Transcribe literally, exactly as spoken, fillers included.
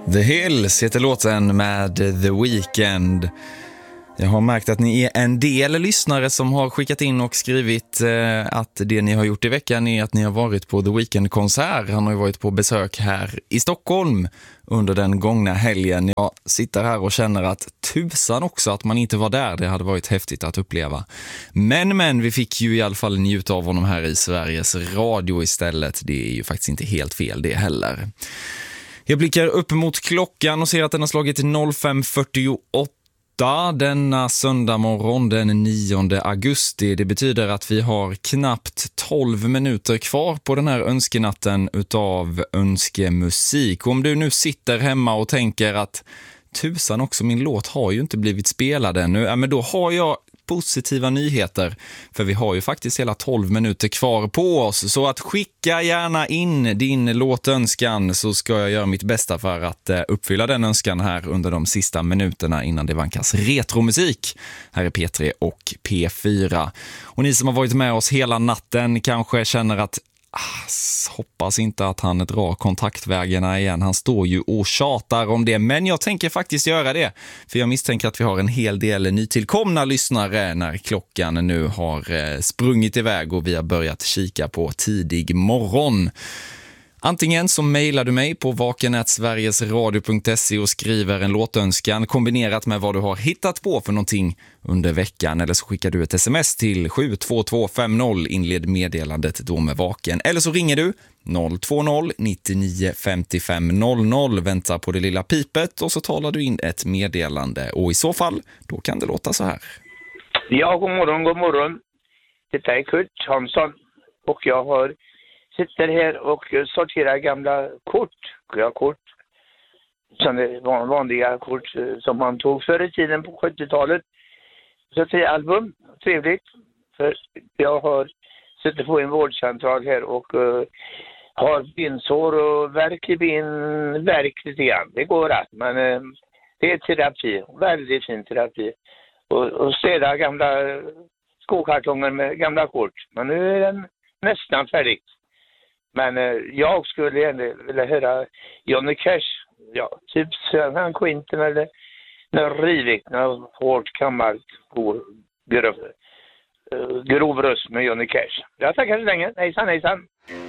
The Hills heter låten med The Weeknd. Jag har märkt att ni är en del lyssnare som har skickat in och skrivit eh, att det ni har gjort i veckan är att ni har varit på The Weeknd-konsert. Han har ju varit på besök här i Stockholm under den gångna helgen. Jag sitter här och känner att tusan också att man inte var där. Det hade varit häftigt att uppleva. Men, men vi fick ju i alla fall njuta av honom här i Sveriges Radio istället. Det är ju faktiskt inte helt fel det heller. Jag blickar upp mot klockan och ser att den har slagit fem fyrtioåtta denna söndag morgon den nionde augusti. Det betyder att vi har knappt tolv minuter kvar på den här önskenatten utav önskemusik. Och om du nu sitter hemma och tänker att tusan också, min låt har ju inte blivit spelad ännu, ja, men då har jag positiva nyheter, för vi har ju faktiskt hela tolv minuter kvar på oss. Så att skicka gärna in din låtönskan, så ska jag göra mitt bästa för att uppfylla den önskan här under de sista minuterna innan det vankas retromusik här i P tre och P fyra. Och ni som har varit med oss hela natten kanske känner att Ah, hoppas inte att han drar kontaktvägarna igen. Han står ju och tjatar om det. Men jag tänker faktiskt göra det. För jag misstänker att vi har en hel del nytillkomna lyssnare när klockan nu har sprungit iväg och vi har börjat kika på tidig morgon. Antingen så mejlar du mig på vaken snabel-a sverigesradio punkt se och skriver en låtönskan kombinerat med vad du har hittat på för någonting under veckan. Eller så skickar du ett sms till sju två två fem noll, inled meddelandet då med vaken. Eller så ringer du noll två noll nio nio fem fem noll noll, väntar på det lilla pipet och så talar du in ett meddelande. Och i så fall, då kan det låta så här. Ja, god morgon, god morgon. Det är Kurt Hansson och jag har sitter här och sorterar gamla kort, ja, kort som det var vanliga kort som man tog förr i tiden på sjuttiotalet. Så till album, trevligt, för jag har suttit på en vårdcentral här och uh, har bensår och värk i ben, värk lite grann. Det går rätt, men uh, det är terapi, väldigt fin terapi. Och, och städa gamla skokartonger med gamla kort, men nu är den nästan färdig. Men eh, jag skulle gärna vilja höra Johnny Cash. Ja, typ Sören Quinten eller något rivigt, något hårt, gammalt, grov, grov röst med Johnny Cash. Jag tackar så länge. Hejsan, hejsan.